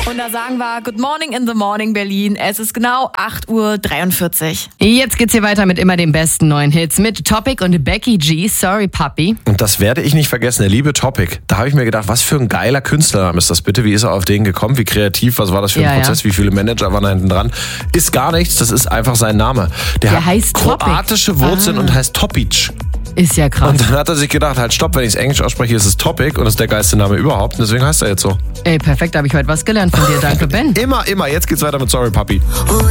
Und da sagen wir Good Morning in the Morning Berlin. Es ist genau 8:43 Uhr. Jetzt geht's hier weiter mit immer den besten neuen Hits mit Topic und Becky G. Sorry, Puppy. Und das werde ich nicht vergessen, der liebe Topic. Da habe ich mir gedacht, was für ein geiler Künstlername ist das bitte? Wie ist er auf den gekommen? Wie kreativ? Was war das für ein Prozess? Wie viele Manager waren da hinten dran? Ist gar nichts, das ist einfach sein Name. Der hat heißt kroatische Wurzeln und heißt Topic. Ist ja krass. Und dann hat er sich gedacht, halt stopp, wenn ich es Englisch ausspreche, ist es Topic und ist der geilste Name überhaupt. Und deswegen heißt er jetzt so. Ey, perfekt, da habe ich heute was gelernt von dir. Danke, Ben. Immer. Jetzt geht's weiter mit Sorry, Puppy.